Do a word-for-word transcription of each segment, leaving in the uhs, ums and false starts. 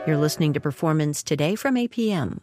You're listening to Performance Today from A P M.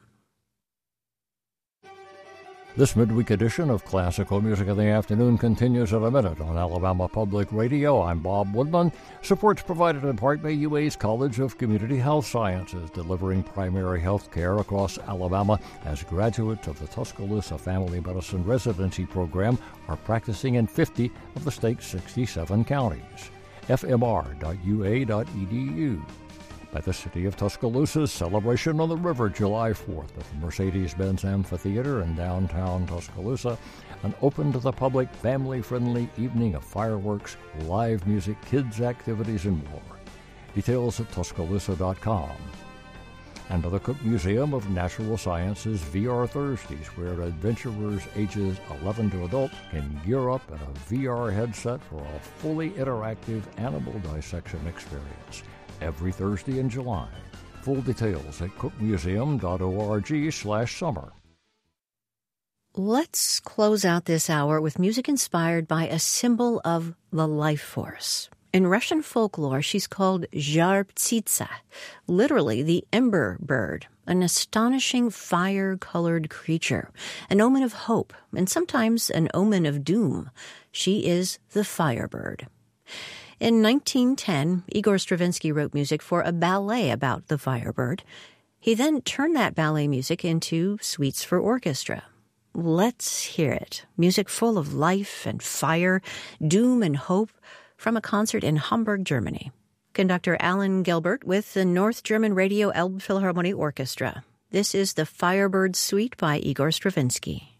This midweek edition of Classical Music in the Afternoon continues in a minute on Alabama Public Radio. I'm Bob Woodman. Support's provided in part by U A's College of Community Health Sciences, delivering primary health care across Alabama as graduates of the Tuscaloosa Family Medicine Residency Program are practicing in fifty of the state's sixty-seven counties. f m r dot u a dot e d u. By the City of Tuscaloosa's Celebration on the River, July fourth, at the Mercedes-Benz Amphitheater in downtown Tuscaloosa, an open-to-the-public, family-friendly evening of fireworks, live music, kids' activities, and more. Details at tuscaloosa dot com. And by the Cook Museum of Natural Sciences V R Thursdays, where adventurers ages eleven to adult can gear up in a V R headset for a fully interactive animal dissection experience. Every Thursday in July. Full details at cook museum dot org slash summer. Let's close out this hour with music inspired by a symbol of the life force. In Russian folklore, she's called Zhar-Ptsitsa, literally the ember bird, an astonishing fire-colored creature, an omen of hope, and sometimes an omen of doom. She is the firebird. In nineteen ten, Igor Stravinsky wrote music for a ballet about the Firebird. He then turned that ballet music into suites for orchestra. Let's hear it. Music full of life and fire, doom and hope, from a concert in Hamburg, Germany. Conductor Alan Gelbert with the North German Radio Elbphilharmonie Orchestra. This is the Firebird Suite by Igor Stravinsky.